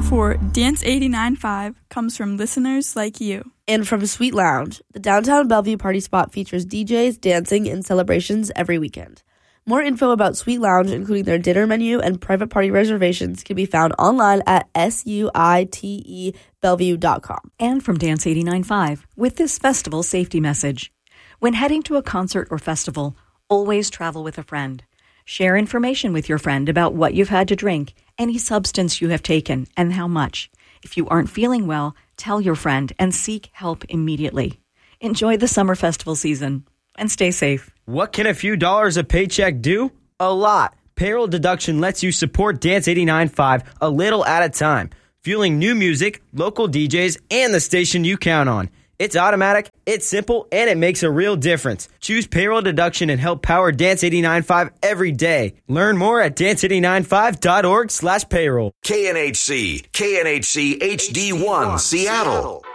Support for Dance 89.5 comes from listeners like you. And from Sweet Lounge, the downtown Bellevue party spot features DJs, dancing, and celebrations every weekend. More info about Sweet Lounge, including their dinner menu and private party reservations, can be found online at suitebellevue.com. And from Dance 89.5, with this festival safety message. When heading to a concert or festival, always travel with a friend. Share information with your friend about what you've had to drink, any substance you have taken, and how much. If you aren't feeling well, tell your friend and seek help immediately. Enjoy the summer festival season and stay safe. What can a few dollars a paycheck do? A lot. Payroll deduction lets you support Dance 89.5 a little at a time, fueling new music, local DJs, and the station you count on. It's automatic, it's simple, and it makes a real difference. Choose payroll deduction and help power Dance 89.5 every day. Learn more at dance895.org/payroll. KNHC HD1 Seattle.